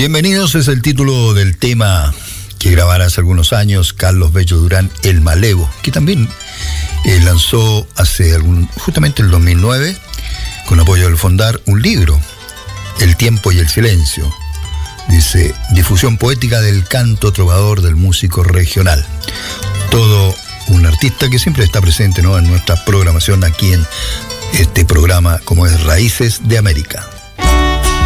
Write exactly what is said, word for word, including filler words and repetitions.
Bienvenidos es el título del tema que grabara hace algunos años Carlos Bello Durán, El Malevo, que también eh, lanzó hace algún, justamente el dos mil nueve, con apoyo del Fondar, un libro, El Tiempo y el Silencio. Dice, difusión poética del canto trovador del músico regional. Todo un artista que siempre está presente, ¿no?, en nuestra programación aquí en este programa como es Raíces de América.